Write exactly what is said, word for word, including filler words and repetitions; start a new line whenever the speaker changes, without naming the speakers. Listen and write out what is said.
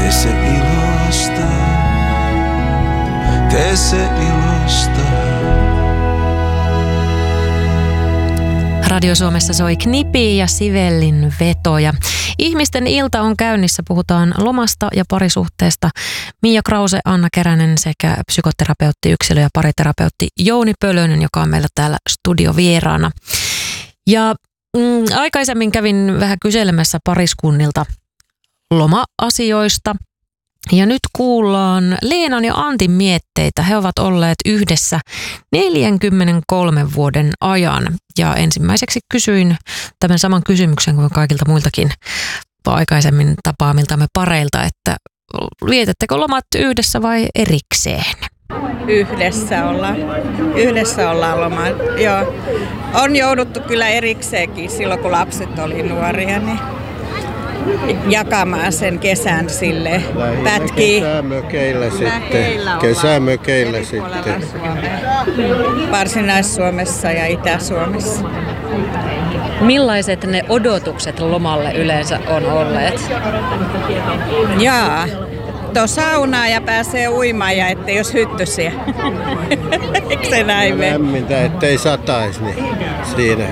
tee se ilosta, tee se ilosta.
Radio Suomessa soi Knipi ja Sivellin vetoja. Ihmisten ilta on käynnissä, puhutaan lomasta ja parisuhteesta. Miia Krause, Anna Keränen sekä psykoterapeutti, yksilö- ja pariterapeutti Jouni Pölönen, joka on meillä täällä studiovieraana. Ja mm, aikaisemmin kävin vähän kyselemässä pariskunnilta loma-asioista. Ja nyt kuullaan Leenan ja Antin mietteitä. He ovat olleet yhdessä neljänkymmenenkolmen vuoden ajan. Ja ensimmäiseksi kysyin tämän saman kysymyksen kuin kaikilta muiltakin aikaisemmin tapaamiltamme pareilta, että vietättekö lomat yhdessä vai erikseen?
Yhdessä ollaan. Yhdessä ollaan lomat. Joo. On jouduttu kyllä erikseenkin silloin, kun lapset oli nuoria, niin jakamaan sen kesän sille pätkiin.
Kesämökeillä sitten. Kesämökeillä sitten.
Varsinais-Suomessa ja Itä-Suomessa.
Millaiset ne odotukset lomalle yleensä on olleet?
Jaa, tuo saunaa ja pääsee uimaan ja ettei jos hyttysiä. Eikö se näin mene?
Lämmintä, ettei sataisi, niin siinä